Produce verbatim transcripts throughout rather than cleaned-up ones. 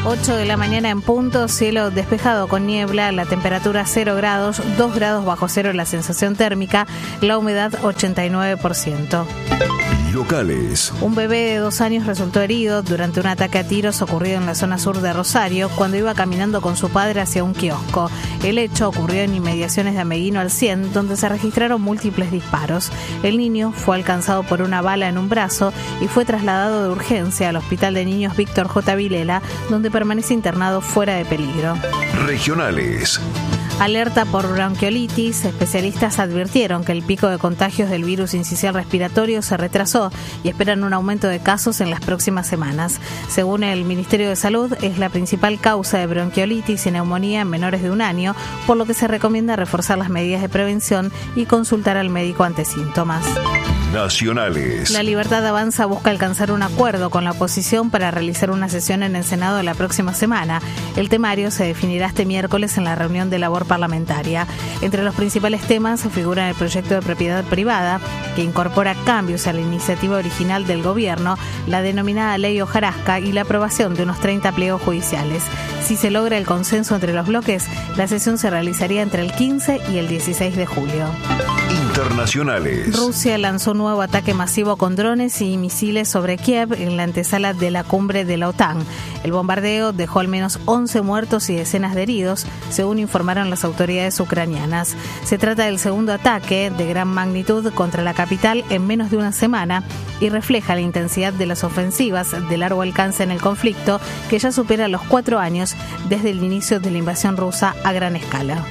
ocho de la mañana en punto, cielo despejado con niebla, la temperatura cero grados, dos grados bajo cero la sensación térmica, la humedad ochenta y nueve por ciento. Locales. Un bebé de dos años resultó herido durante un ataque a tiros ocurrido en la zona sur de Rosario cuando iba caminando con su padre hacia un kiosco. El hecho ocurrió en inmediaciones de Ameguino al cien, donde se registraron múltiples disparos. El niño fue alcanzado por una bala en un brazo y fue trasladado de urgencia al Hospital de Niños Víctor J. Vilela, donde permanece internado fuera de peligro. Regionales. Alerta por bronquiolitis. Especialistas advirtieron que el pico de contagios del virus incisional respiratorio se retrasó y esperan un aumento de casos en las próximas semanas. Según el Ministerio de Salud, es la principal causa de bronquiolitis y neumonía en menores de un año, por lo que se recomienda reforzar las medidas de prevención y consultar al médico ante síntomas. Nacionales. La Libertad Avanza busca alcanzar un acuerdo con la oposición para realizar una sesión en el Senado la próxima semana. El temario se definirá este miércoles en la reunión de labor parlamentaria. Entre los principales temas figuran el proyecto de propiedad privada, que incorpora cambios a la iniciativa original del gobierno, la denominada Ley Hojarasca y la aprobación de unos treinta pliegos judiciales. Si se logra el consenso entre los bloques, la sesión se realizaría entre el quince y el dieciséis de julio. Internacionales. Rusia lanzó un nuevo ataque masivo con drones y misiles sobre Kiev en la antesala de la cumbre de la OTAN. El bombardeo dejó al menos once muertos y decenas de heridos, según informaron las autoridades ucranianas. Se trata del segundo ataque de gran magnitud contra la capital en menos de una semana y refleja la intensidad de las ofensivas de largo alcance en el conflicto, que ya supera los cuatro años desde el inicio de la invasión rusa a gran escala.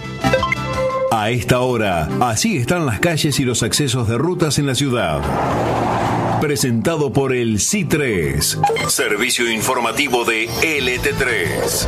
A esta hora, así están las calles y los accesos de rutas en la ciudad. Presentado por el C I tres, servicio informativo de L T tres.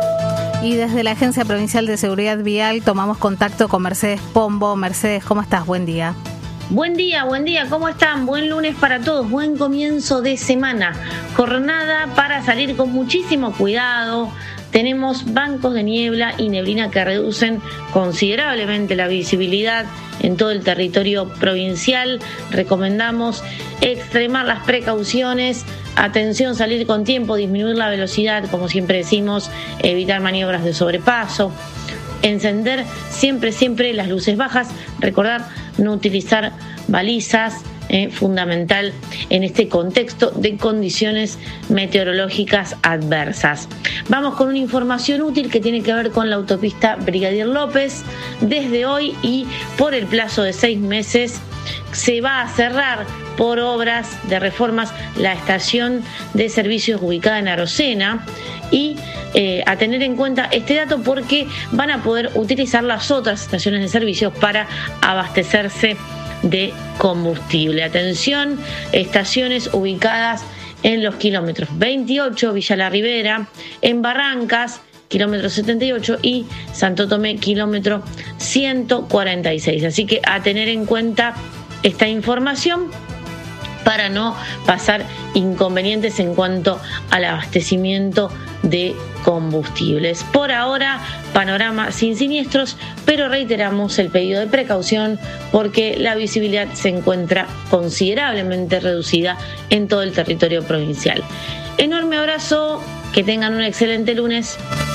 Y desde la Agencia Provincial de Seguridad Vial tomamos contacto con Mercedes Pombo. Mercedes, ¿cómo estás? Buen día. Buen día, buen día, ¿cómo están? Buen lunes para todos, buen comienzo de semana. Jornada para salir con muchísimo cuidado. Tenemos bancos de niebla y neblina que reducen considerablemente la visibilidad en todo el territorio provincial. Recomendamos extremar las precauciones, atención, salir con tiempo, disminuir la velocidad, como siempre decimos, evitar maniobras de sobrepaso, encender siempre, siempre las luces bajas, recordar no utilizar balizas, Eh, fundamental en este contexto de condiciones meteorológicas adversas. Vamos con una información útil que tiene que ver con la autopista Brigadier López. Desde hoy y por el plazo de seis meses se va a cerrar por obras de reformas la estación de servicios ubicada en Arocena y eh, a tener en cuenta este dato porque van a poder utilizar las otras estaciones de servicios para abastecerse de combustible. Atención, estaciones ubicadas en los kilómetros veintiocho, Villa La Ribera, en Barrancas, kilómetro setenta y ocho, y Santo Tomé, kilómetro ciento cuarenta y seis. Así que a tener en cuenta esta información para no pasar inconvenientes en cuanto al abastecimiento de combustibles. Por ahora, panorama sin siniestros, pero reiteramos el pedido de precaución porque la visibilidad se encuentra considerablemente reducida en todo el territorio provincial. Enorme abrazo, que tengan un excelente lunes.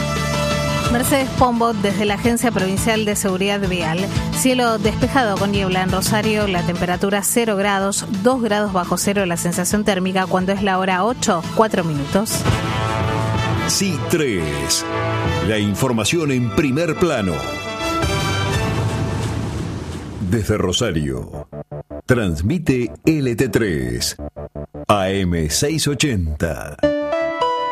Mercedes Pombo, desde la Agencia Provincial de Seguridad Vial. Cielo despejado con niebla en Rosario, la temperatura cero grados, dos grados bajo cero la sensación térmica cuando es la hora ocho, cuatro minutos. C I tres, la información en primer plano. Desde Rosario, transmite L T tres, A M seiscientos ochenta.